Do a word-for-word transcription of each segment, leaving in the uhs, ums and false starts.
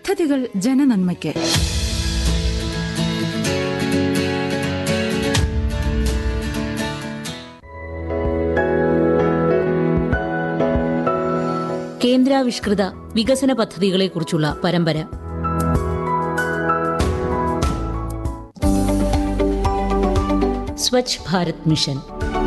പദ്ധതികൾ ജനനന്മയ്ക്ക്. കേന്ദ്രാവിഷ്കൃത വികസന പദ്ധതികളെക്കുറിച്ചുള്ള പരമ്പര. സ്വച്ഛ് ഭാരത് മിഷൻ.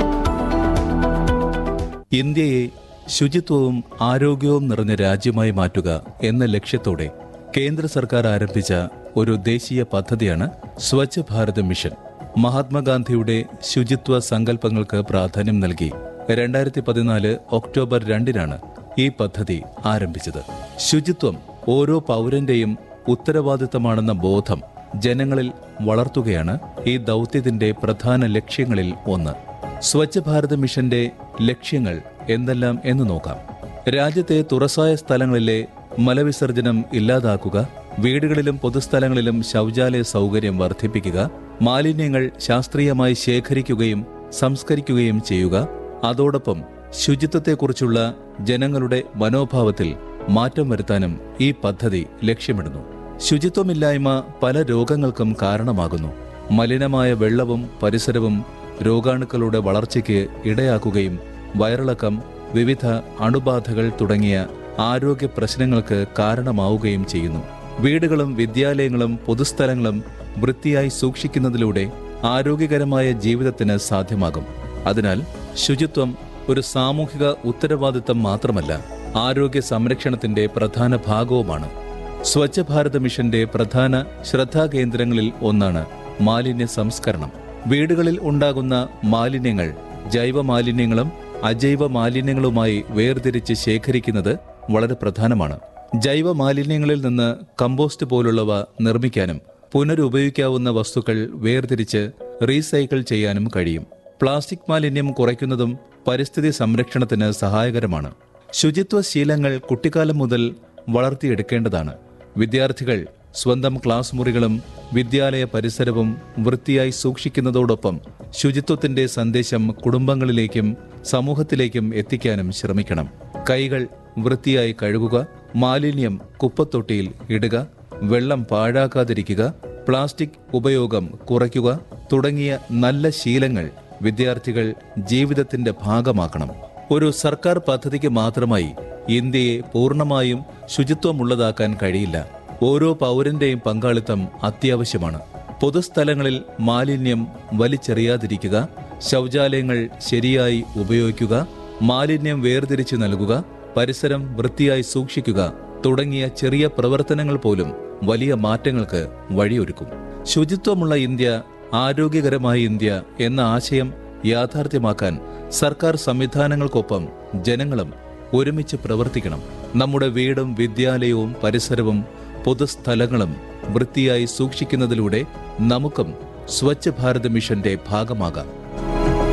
ഇന്ത്യയെ ശുചിത്വവും ആരോഗ്യവും നിറഞ്ഞ രാജ്യമായി മാറ്റുക എന്ന ലക്ഷ്യത്തോടെ കേന്ദ്ര സർക്കാർ ആരംഭിച്ച ഒരു ദേശീയ പദ്ധതിയാണ് സ്വച്ഛ് ഭാരത് മിഷൻ. മഹാത്മാഗാന്ധിയുടെ ശുചിത്വ സങ്കല്പങ്ങൾക്ക് പ്രാധാന്യം നൽകി രണ്ടായിരത്തി പതിനാല് ഒക്ടോബർ രണ്ടിനാണ് ഈ പദ്ധതി ആരംഭിച്ചത്. ശുചിത്വം ഓരോ പൗരന്റെയും ഉത്തരവാദിത്തമാണെന്ന ബോധം ജനങ്ങളിൽ വളർത്തുകയാണ് ഈ ദൗത്യത്തിന്റെ പ്രധാന ലക്ഷ്യങ്ങളിൽ ഒന്ന്. സ്വച്ഛ് ഭാരത് മിഷന്റെ ലക്ഷ്യങ്ങൾ എന്തെല്ലാം എന്ന് നോക്കാം. രാജ്യത്തെ തുറസായ സ്ഥലങ്ങളിലെ മലവിസർജനം ഇല്ലാതാക്കുക, വീടുകളിലും പൊതുസ്ഥലങ്ങളിലും ശൗചാലയ സൗകര്യം വർദ്ധിപ്പിക്കുക, മാലിന്യങ്ങൾ ശാസ്ത്രീയമായി ശേഖരിക്കുകയും സംസ്കരിക്കുകയും ചെയ്യുക. അതോടൊപ്പം ശുചിത്വത്തെക്കുറിച്ചുള്ള ജനങ്ങളുടെ മനോഭാവത്തിൽ മാറ്റം വരുത്താനും ഈ പദ്ധതി ലക്ഷ്യമിടുന്നു. ശുചിത്വമില്ലായ്മ പല രോഗങ്ങൾക്കും കാരണമാകുന്നു. മലിനമായ വെള്ളവും പരിസരവും രോഗാണുക്കളുടെ വളർച്ചയ്ക്ക് ഇടയാക്കുകയും വയറിളക്കം, വിവിധ അണുബാധകൾ തുടങ്ങിയ ആരോഗ്യ പ്രശ്നങ്ങൾക്ക് കാരണമാവുകയും ചെയ്യുന്നു. വീടുകളും വിദ്യാലയങ്ങളും പൊതുസ്ഥലങ്ങളും വൃത്തിയായി സൂക്ഷിക്കുന്നതിലൂടെ ആരോഗ്യകരമായ ജീവിതത്തിന് സാധ്യമാകും. അതിനാൽ ശുചിത്വം ഒരു സാമൂഹിക ഉത്തരവാദിത്തം മാത്രമല്ല, ആരോഗ്യ സംരക്ഷണത്തിന്റെ പ്രധാന ഭാഗവുമാണ്. സ്വച്ഛ് ഭാരത് മിഷന്റെ പ്രധാന ശ്രദ്ധാകേന്ദ്രങ്ങളിൽ ഒന്നാണ് മാലിന്യ സംസ്കരണം. വീടുകളിൽ ഉണ്ടാകുന്ന മാലിന്യങ്ങൾ ജൈവ മാലിന്യങ്ങളും അജൈവ മാലിന്യങ്ങളുമായി വേർതിരിച്ച് ശേഖരിക്കുന്നത് വളരെ പ്രധാനമാണ്. ജൈവ മാലിന്യങ്ങളിൽ നിന്ന് കമ്പോസ്റ്റ് പോലുള്ളവ നിർമ്മിക്കാനും പുനരുപയോഗിക്കാവുന്ന വസ്തുക്കൾ വേർതിരിച്ച് റീസൈക്കിൾ ചെയ്യാനും കഴിയും. പ്ലാസ്റ്റിക് മാലിന്യം കുറയ്ക്കുന്നതും പരിസ്ഥിതി സംരക്ഷണത്തിന് സഹായകരമാണ്. ശുചിത്വ ശീലങ്ങൾ കുട്ടിക്കാലം മുതൽ വളർത്തിയെടുക്കേണ്ടതാണ്. വിദ്യാർത്ഥികൾ സ്വന്തം ക്ലാസ് മുറികളും വിദ്യാലയ പരിസരവും വൃത്തിയായി സൂക്ഷിക്കുന്നതോടൊപ്പം ശുചിത്വത്തിന്റെ സന്ദേശം കുടുംബങ്ങളിലേക്കും സമൂഹത്തിലേക്കും എത്തിക്കാനും ശ്രമിക്കണം. കൈകൾ വൃത്തിയായി കഴുകുക, മാലിന്യം കുപ്പത്തൊട്ടിയിൽ ഇടുക, വെള്ളം പാഴാക്കാതിരിക്കുക, പ്ലാസ്റ്റിക് ഉപയോഗം കുറയ്ക്കുക തുടങ്ങിയ നല്ല ശീലങ്ങൾ വിദ്യാർത്ഥികൾ ജീവിതത്തിന്റെ ഭാഗമാക്കണം. ഒരു സർക്കാർ പദ്ധതിക്ക് മാത്രമായി ഇന്ത്യയെ പൂർണ്ണമായും ശുചിത്വമുള്ളതാക്കാൻ കഴിയില്ല. ഓരോ പൗരന്റെയും പങ്കാളിത്തം അത്യാവശ്യമാണ്. പൊതുസ്ഥലങ്ങളിൽ മാലിന്യം വലിച്ചെറിയാതിരിക്കുക, ശൗചാലയങ്ങൾ ശരിയായി ഉപയോഗിക്കുക, മാലിന്യം വേർതിരിച്ച് നൽകുക, പരിസരം വൃത്തിയായി സൂക്ഷിക്കുക തുടങ്ങിയ ചെറിയ പ്രവർത്തനങ്ങൾ പോലും വലിയ മാറ്റങ്ങൾക്ക് വഴിയൊരുക്കും. ശുചിത്വമുള്ള ഇന്ത്യ, ആരോഗ്യകരമായ ഇന്ത്യ എന്ന ആശയം യാഥാർത്ഥ്യമാക്കാൻ സർക്കാർ സംവിധാനങ്ങൾക്കൊപ്പം ജനങ്ങളും ഒരുമിച്ച് പ്രവർത്തിക്കണം. നമ്മുടെ വീടും വിദ്യാലയവും പരിസരവും പൊതുസ്ഥലങ്ങളും വൃത്തിയായി സൂക്ഷിക്കുന്നതിലൂടെ നമുക്കും സ്വച്ഛ് ഭാരത് മിഷന്റെ ഭാഗമാകാം.